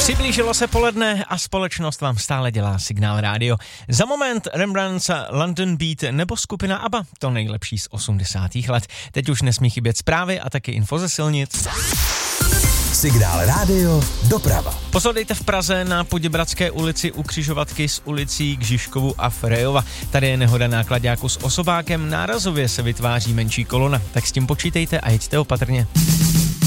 Přiblížilo se poledne a společnost vám stále dělá Signál rádio. Za moment Rembrandts London Beat nebo skupina ABBA, to nejlepší z 80. let. Teď už nesmí chybět zprávy a taky info ze silnic. Signál rádio, doprava. Posledejte v Praze na Poděbradské ulici u křižovatky s ulicí k Žižkovu a Frejova. Tady je nehoda náklaďáku s osobákem, nárazově se vytváří menší kolona, tak s tím počítejte a jeďte opatrně.